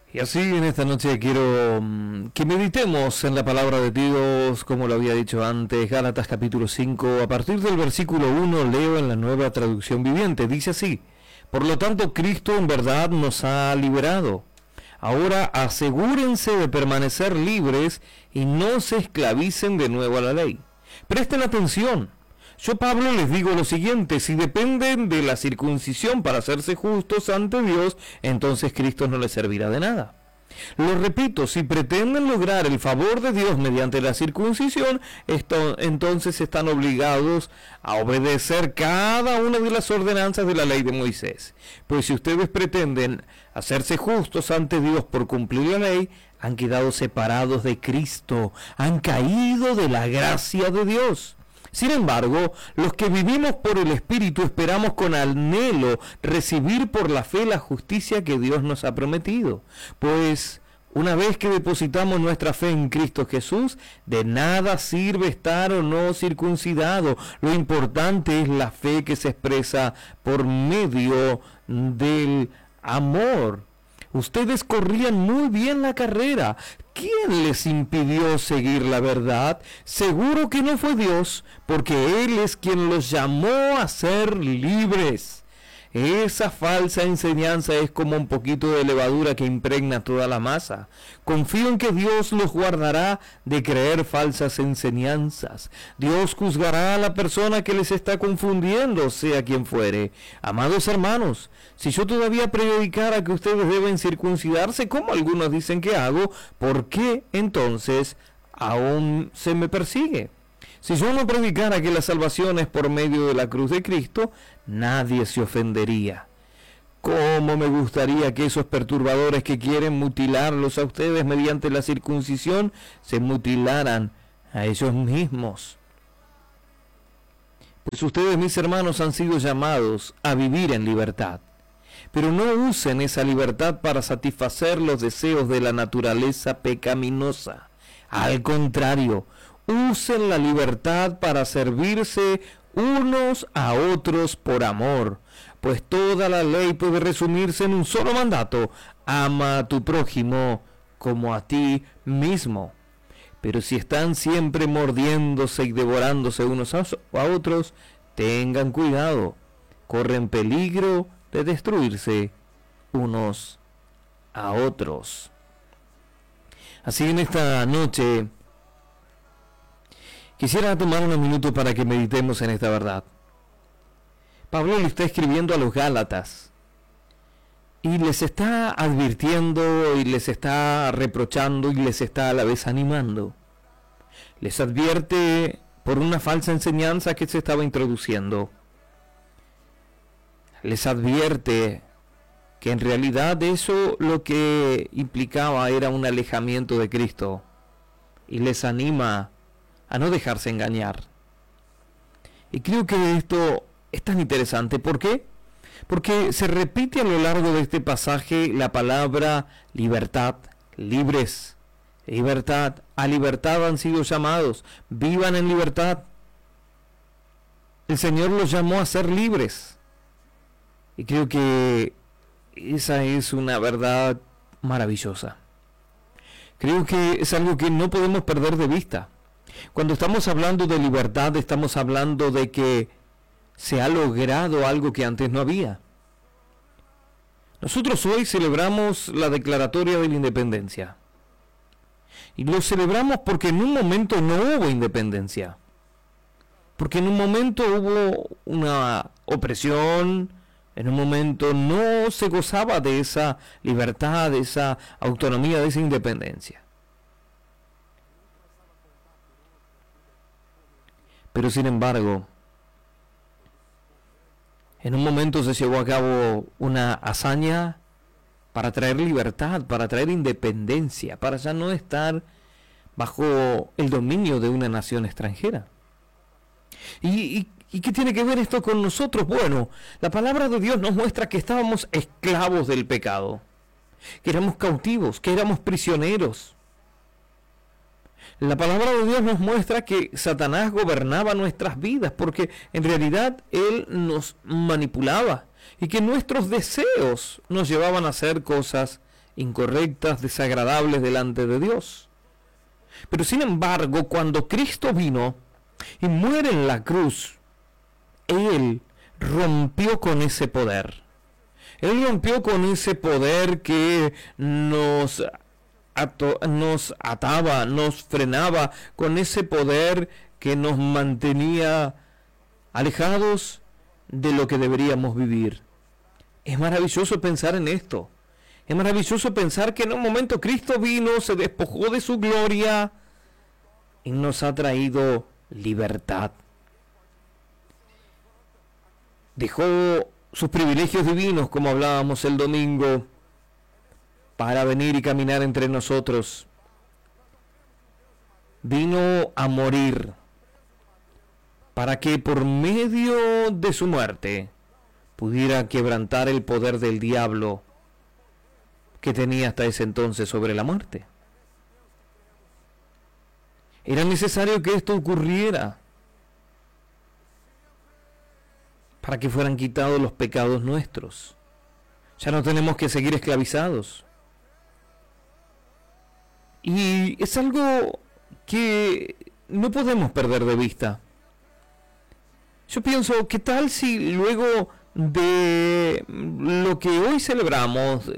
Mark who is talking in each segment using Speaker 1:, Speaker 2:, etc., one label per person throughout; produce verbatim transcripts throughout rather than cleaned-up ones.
Speaker 1: Y así en esta noche quiero mm, que meditemos en la palabra de Dios, como lo había dicho antes, Gálatas capítulo cinco, a partir del versículo uno, leo en la Nueva Traducción Viviente, dice así: por lo tanto, Cristo en verdad nos ha liberado. Ahora asegúrense de permanecer libres y no se esclavicen de nuevo a la ley. Presten atención. Yo, Pablo, les digo lo siguiente: si dependen de la circuncisión para hacerse justos ante Dios, entonces Cristo no les servirá de nada. Lo repito, si pretenden lograr el favor de Dios mediante la circuncisión, esto, entonces están obligados a obedecer cada una de las ordenanzas de la ley de Moisés. Pues si ustedes pretenden hacerse justos ante Dios por cumplir la ley, han quedado separados de Cristo, han caído de la gracia de Dios. Sin embargo, los que vivimos por el Espíritu esperamos con anhelo recibir por la fe la justicia que Dios nos ha prometido. Pues una vez que depositamos nuestra fe en Cristo Jesús, de nada sirve estar o no circuncidado. Lo importante es la fe que se expresa por medio del amor. Ustedes corrían muy bien la carrera. ¿Quién les impidió seguir la verdad? Seguro que no fue Dios, porque Él es quien los llamó a ser libres. Esa falsa enseñanza es como un poquito de levadura que impregna toda la masa. Confío en que Dios los guardará de creer falsas enseñanzas. Dios juzgará a la persona que les está confundiendo, sea quien fuere. Amados hermanos, si yo todavía predicara que ustedes deben circuncidarse, como algunos dicen que hago, ¿por qué entonces aún se me persigue? Si yo no predicara que la salvación es por medio de la cruz de Cristo, nadie se ofendería. ¿Cómo me gustaría que esos perturbadores que quieren mutilarlos a ustedes mediante la circuncisión se mutilaran a ellos mismos? Pues ustedes, mis hermanos, han sido llamados a vivir en libertad. Pero no usen esa libertad para satisfacer los deseos de la naturaleza pecaminosa. Al contrario, usen la libertad para servirse unos a otros por amor, pues toda la ley puede resumirse en un solo mandato: ama a tu prójimo como a ti mismo. Pero si están siempre mordiéndose y devorándose unos a otros, tengan cuidado, corren peligro de destruirse unos a otros. Así en esta noche quisiera tomar unos minutos para que meditemos en esta verdad. Pablo le está escribiendo a los Gálatas y les está advirtiendo y les está reprochando y les está a la vez animando. Les advierte por una falsa enseñanza que se estaba introduciendo. Les advierte que en realidad eso lo que implicaba era un alejamiento de Cristo, y les anima a no dejarse engañar. Y creo que esto es tan interesante. ¿Por qué? Porque se repite a lo largo de este pasaje la palabra libertad, libres, libertad, a libertad han sido llamados, vivan en libertad. El Señor los llamó a ser libres. Y creo que esa es una verdad maravillosa. Creo que es algo que no podemos perder de vista. Cuando estamos hablando de libertad, estamos hablando de que se ha logrado algo que antes no había. Nosotros hoy celebramos la declaratoria de la independencia. Y lo celebramos porque en un momento no hubo independencia. Porque en un momento hubo una opresión, en un momento no se gozaba de esa libertad, de esa autonomía, de esa independencia. Pero sin embargo, en un momento se llevó a cabo una hazaña para traer libertad, para traer independencia, para ya no estar bajo el dominio de una nación extranjera. ¿Y, y, y qué tiene que ver esto con nosotros? Bueno, la palabra de Dios nos muestra que estábamos esclavos del pecado, que éramos cautivos, que éramos prisioneros. La palabra de Dios nos muestra que Satanás gobernaba nuestras vidas, porque en realidad él nos manipulaba y que nuestros deseos nos llevaban a hacer cosas incorrectas, desagradables delante de Dios. Pero sin embargo, cuando Cristo vino y muere en la cruz, Él rompió con ese poder. Él rompió con ese poder que nos, ato, nos ataba, nos frenaba, con ese poder que nos mantenía alejados de lo que deberíamos vivir. Es maravilloso pensar en esto. Es maravilloso pensar que en un momento Cristo vino, se despojó de su gloria y nos ha traído libertad. Dejó sus privilegios divinos, como hablábamos el domingo, para venir y caminar entre nosotros. Vino a morir para que por medio de su muerte pudiera quebrantar el poder del diablo que tenía hasta ese entonces sobre la muerte. Era necesario que esto ocurriera para que fueran quitados los pecados nuestros. Ya no tenemos que seguir esclavizados. Y es algo que no podemos perder de vista. Yo pienso, ¿qué tal si luego de lo que hoy celebramos,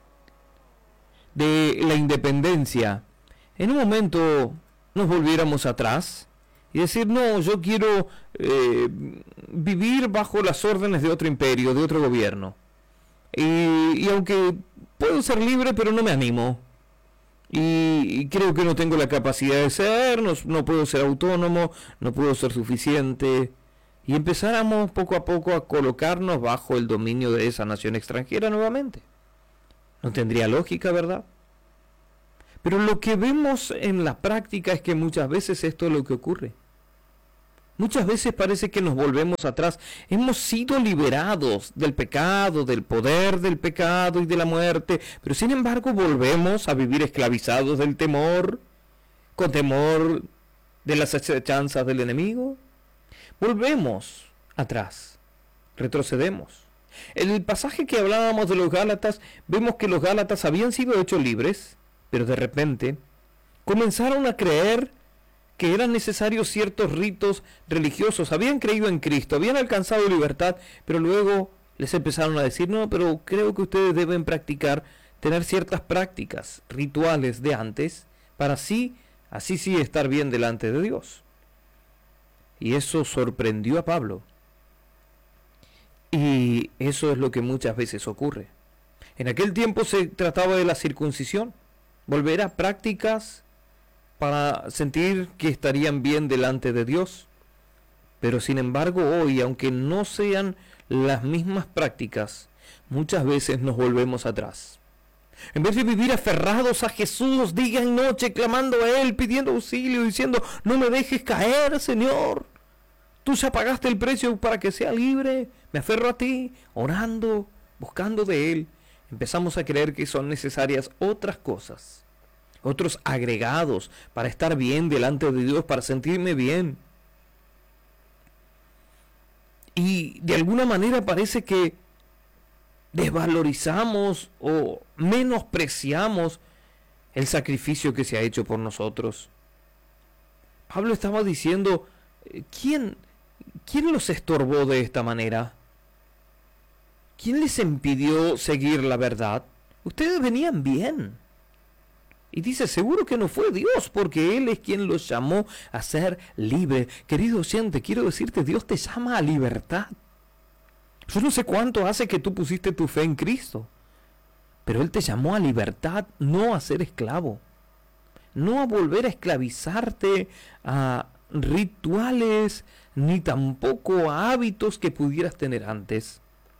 Speaker 1: de la independencia, en un momento nos volviéramos atrás y decir, no, yo quiero eh, vivir bajo las órdenes de otro imperio, de otro gobierno? Y, y aunque puedo ser libre, pero no me animo. Y, y creo que no tengo la capacidad de ser, no, no puedo ser autónomo, no puedo ser suficiente. Y empezáramos poco a poco a colocarnos bajo el dominio de esa nación extranjera nuevamente. No tendría lógica, ¿verdad? Pero lo que vemos en la práctica es que muchas veces esto es lo que ocurre. Muchas veces parece que nos volvemos atrás. Hemos sido liberados del pecado, del poder del pecado y de la muerte, pero sin embargo volvemos a vivir esclavizados del temor, con temor de las acechanzas del enemigo. Volvemos atrás, retrocedemos. En el pasaje que hablábamos de los Gálatas, vemos que los Gálatas habían sido hechos libres, pero de repente comenzaron a creer que eran necesarios ciertos ritos religiosos. Habían creído en Cristo, habían alcanzado libertad, pero luego les empezaron a decir, no, pero creo que ustedes deben practicar, tener ciertas prácticas rituales de antes, para así, así sí estar bien delante de Dios. Y eso sorprendió a Pablo. Y eso es lo que muchas veces ocurre. En aquel tiempo se trataba de la circuncisión, volver a prácticas para sentir que estarían bien delante de Dios. Pero sin embargo hoy, aunque no sean las mismas prácticas, muchas veces nos volvemos atrás. En vez de vivir aferrados a Jesús día y noche, clamando a Él, pidiendo auxilio, diciendo, no me dejes caer, Señor. Tú ya pagaste el precio para que sea libre. Me aferro a ti, orando, buscando de Él. Empezamos a creer que son necesarias otras cosas, otros agregados para estar bien delante de Dios, para sentirme bien. Y de alguna manera parece que desvalorizamos o menospreciamos el sacrificio que se ha hecho por nosotros. Pablo estaba diciendo, ¿quién, quién los estorbó de esta manera? ¿Quién les impidió seguir la verdad? Ustedes venían bien. Y dice, seguro que no fue Dios, porque Él es quien los llamó a ser libres. Querido oyente, quiero decirte, Dios te llama a libertad. Yo no sé cuánto hace que tú pusiste tu fe en Cristo, pero Él te llamó a libertad, no a ser esclavo. No a volver a esclavizarte a rituales, ni tampoco a hábitos que pudieras tener antes.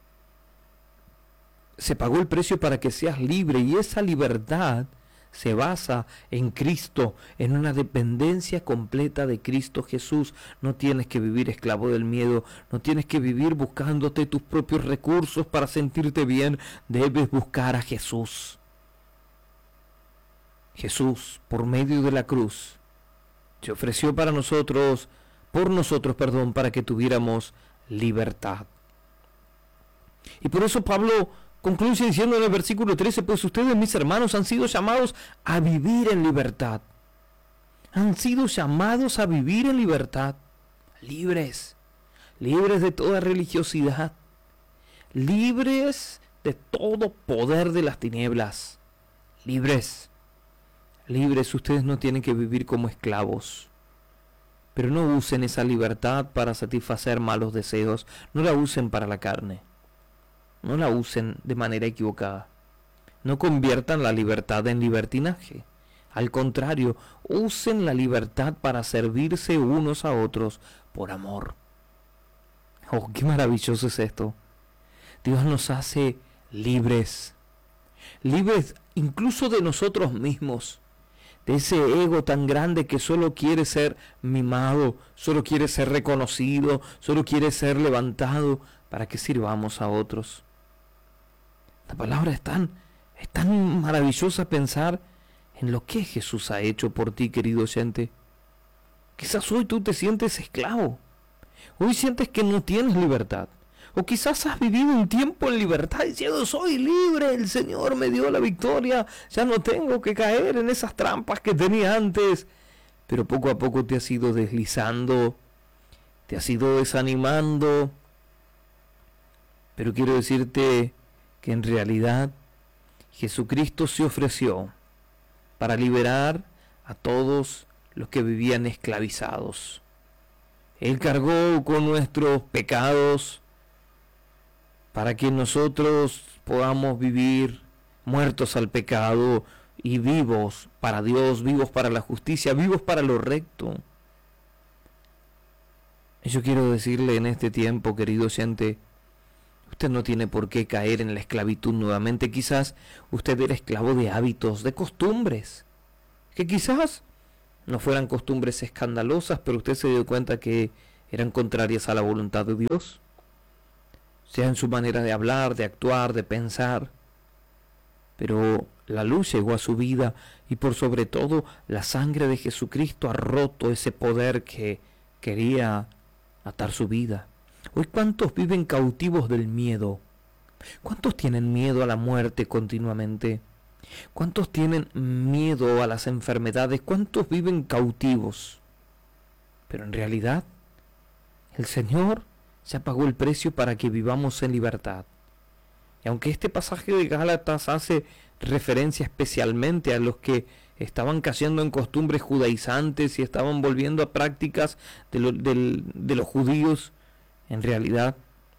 Speaker 1: Se pagó el precio para que seas libre, y esa libertad se basa en Cristo, en una dependencia completa de Cristo Jesús. No tienes que vivir esclavo del miedo, no tienes que vivir buscándote tus propios recursos para sentirte bien. Debes buscar a Jesús. Jesús, por medio de la cruz, se ofreció para nosotros, por nosotros, perdón, para que tuviéramos libertad. Y por eso Pablo Concluye diciendo en el versículo trece, pues ustedes, mis hermanos, han sido llamados a vivir en libertad. Han sido llamados a vivir en libertad. Libres. Libres de toda religiosidad. Libres de todo poder de las tinieblas. Libres. Libres, ustedes no tienen que vivir como esclavos. Pero no usen esa libertad para satisfacer malos deseos. No la usen para la carne. No la usen de manera equivocada. No conviertan la libertad en libertinaje. Al contrario, usen la libertad para servirse unos a otros por amor. Oh, qué maravilloso es esto. Dios nos hace libres. Libres incluso de nosotros mismos. De ese ego tan grande que solo quiere ser mimado, solo quiere ser reconocido, solo quiere ser levantado para que sirvamos a otros. La palabra es tan, es tan maravillosa pensar en lo que Jesús ha hecho por ti, querido oyente. Quizás hoy tú te sientes esclavo. Hoy sientes que no tienes libertad. O quizás has vivido un tiempo en libertad diciendo, soy libre, el Señor me dio la victoria, ya no tengo que caer en esas trampas que tenía antes. Pero poco a poco te has ido deslizando, te has ido desanimando. Pero quiero decirte que en realidad Jesucristo se ofreció para liberar a todos los que vivían esclavizados. Él cargó con nuestros pecados para que nosotros podamos vivir muertos al pecado y vivos para Dios, vivos para la justicia, vivos para lo recto. Y yo quiero decirle en este tiempo, querido oyente, usted no tiene por qué caer en la esclavitud nuevamente. Quizás usted era esclavo de hábitos, de costumbres, que quizás no fueran costumbres escandalosas, pero usted se dio cuenta que eran contrarias a la voluntad de Dios, sea en su manera de hablar, de actuar, de pensar. Pero la luz llegó a su vida y por sobre todo la sangre de Jesucristo ha roto ese poder que quería atar su vida. Hoy, ¿cuántos viven cautivos del miedo? ¿Cuántos tienen miedo a la muerte continuamente? ¿Cuántos tienen miedo a las enfermedades? ¿Cuántos viven cautivos? Pero en realidad, el Señor ya pagó el precio para que vivamos en libertad. Y aunque este pasaje de Gálatas hace referencia especialmente a los que estaban cayendo en costumbres judaizantes y estaban volviendo a prácticas de, lo, de, de los judíos, en realidad,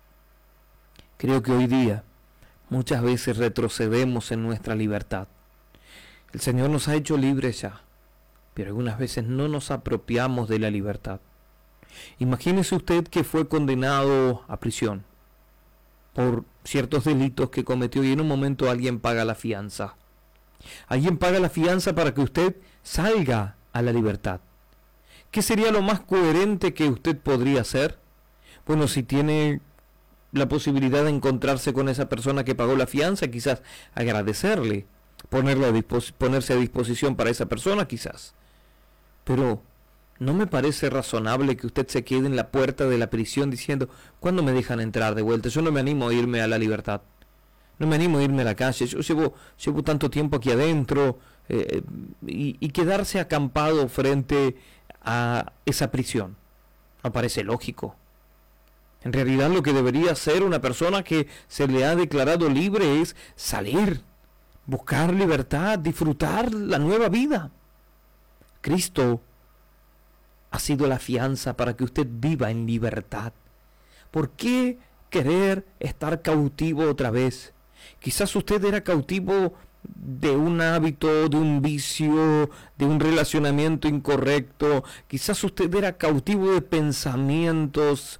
Speaker 1: creo que hoy día muchas veces retrocedemos en nuestra libertad. El Señor nos ha hecho libres ya, pero algunas veces no nos apropiamos de la libertad. Imagínese usted que fue condenado a prisión por ciertos delitos que cometió y en un momento alguien paga la fianza. Alguien paga la fianza para que usted salga a la libertad. ¿Qué sería lo más coherente que usted podría hacer? Bueno, si tiene la posibilidad de encontrarse con esa persona que pagó la fianza, quizás agradecerle, ponerlo a dispos- ponerse a disposición para esa persona, quizás. Pero no me parece razonable que usted se quede en la puerta de la prisión diciendo, ¿cuándo me dejan entrar de vuelta? Yo no me animo a irme a la libertad. No me animo a irme a la calle. Yo llevo, llevo tanto tiempo aquí adentro eh, y, y quedarse acampado frente a esa prisión no parece lógico. En realidad lo que debería hacer una persona que se le ha declarado libre es salir, buscar libertad, disfrutar la nueva vida. Cristo ha sido la fianza para que usted viva en libertad. ¿Por qué querer estar cautivo otra vez? Quizás usted era cautivo de un hábito, de un vicio, de un relacionamiento incorrecto. Quizás usted era cautivo de pensamientos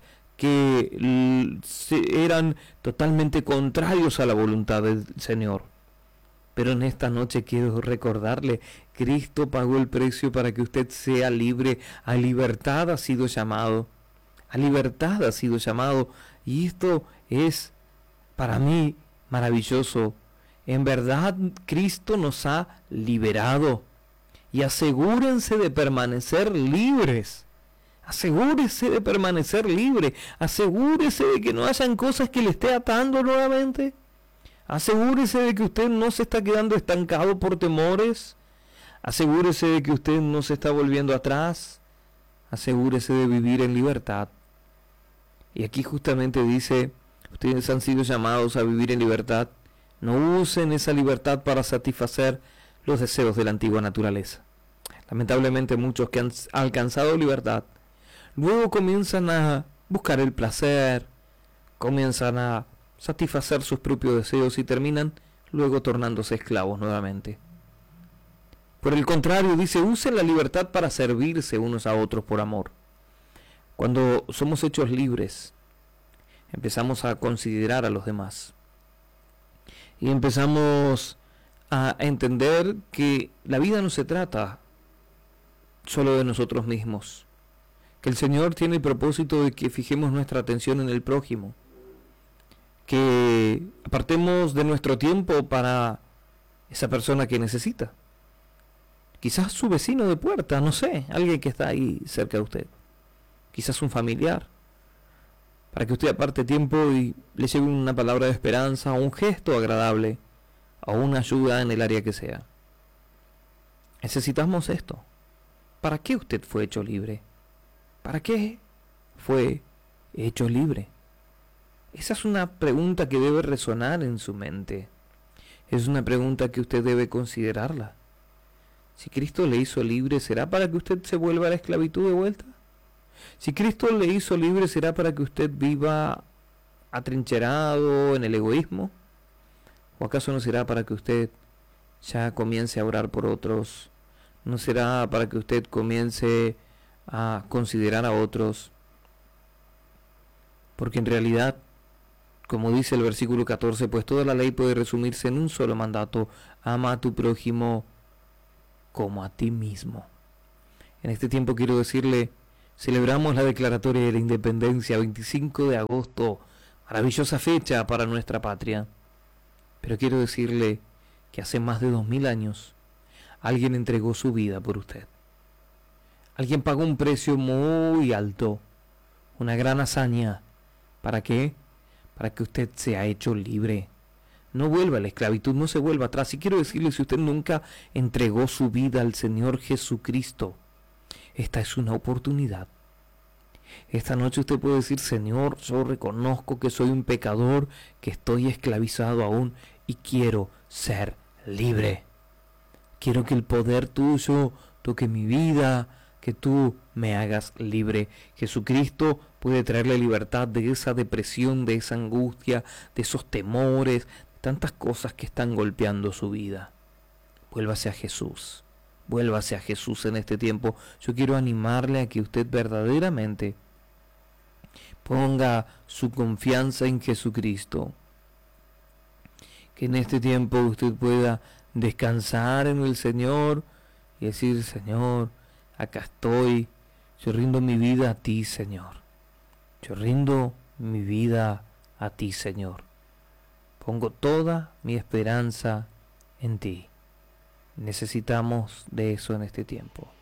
Speaker 1: que eran totalmente contrarios a la voluntad del Señor. Pero en esta noche quiero recordarle, Cristo pagó el precio para que usted sea libre. A libertad ha sido llamado. A libertad ha sido llamado. Y esto es para mí maravilloso. En verdad, Cristo nos ha liberado. Y asegúrense de permanecer libres. Asegúrese de permanecer libre. Asegúrese de que no hayan cosas que le esté atando nuevamente. Asegúrese de que usted no se está quedando estancado por temores. Asegúrese de que usted no se está volviendo atrás. Asegúrese de vivir en libertad. Y aquí justamente dice, ustedes han sido llamados a vivir en libertad. No usen esa libertad para satisfacer los deseos de la antigua naturaleza. Lamentablemente muchos que han alcanzado libertad, luego comienzan a buscar el placer, comienzan a satisfacer sus propios deseos y terminan luego tornándose esclavos nuevamente. Por el contrario, dice, usen la libertad para servirse unos a otros por amor. Cuando somos hechos libres, empezamos a considerar a los demás. Y empezamos a entender que la vida no se trata solo de nosotros mismos. Que el Señor tiene el propósito de que fijemos nuestra atención en el prójimo. Que apartemos de nuestro tiempo para esa persona que necesita. Quizás su vecino de puerta, no sé, alguien que está ahí cerca de usted. Quizás un familiar. Para que usted aparte tiempo y le lleve una palabra de esperanza, o un gesto agradable, o una ayuda en el área que sea. Necesitamos esto. ¿Para qué usted fue hecho libre? ¿Para qué fue hecho libre? Esa es una pregunta que debe resonar en su mente. Es una pregunta que usted debe considerarla. Si Cristo le hizo libre, ¿será para que usted se vuelva a la esclavitud de vuelta? Si Cristo le hizo libre, ¿será para que usted viva atrincherado en el egoísmo? ¿O acaso no será para que usted ya comience a orar por otros? ¿No será para que usted comience a considerar a otros? Porque en realidad, como dice el versículo catorce, pues toda la ley puede resumirse en un solo mandato: ama a tu prójimo como a ti mismo. En este tiempo quiero decirle, celebramos la declaratoria de la independencia, veinticinco de agosto, maravillosa fecha para nuestra patria. Pero quiero decirle que hace más de dos mil años alguien entregó su vida por usted. Alguien pagó un precio muy alto, una gran hazaña. ¿Para qué? Para que usted sea hecho libre. No vuelva a la esclavitud, no se vuelva atrás. Y quiero decirle, si usted nunca entregó su vida al Señor Jesucristo, esta es una oportunidad. Esta noche usted puede decir: Señor, yo reconozco que soy un pecador, que estoy esclavizado aún y quiero ser libre. Quiero que el poder tuyo toque mi vida, que tú me hagas libre. Jesucristo puede traerle libertad de esa depresión, de esa angustia, de esos temores, de tantas cosas que están golpeando su vida. Vuélvase a Jesús. Vuélvase a Jesús en este tiempo. Yo quiero animarle a que usted verdaderamente ponga su confianza en Jesucristo. Que en este tiempo usted pueda descansar en el Señor y decir: Señor, acá estoy. Yo rindo mi vida a ti, Señor. Yo rindo mi vida a ti, Señor. Pongo toda mi esperanza en ti. Necesitamos de eso en este tiempo.